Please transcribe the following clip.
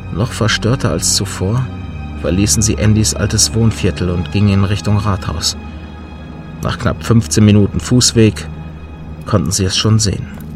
Noch verstörter als zuvor verließen sie Andys altes Wohnviertel und gingen in Richtung Rathaus. Nach knapp 15 Minuten Fußweg konnten sie es schon sehen.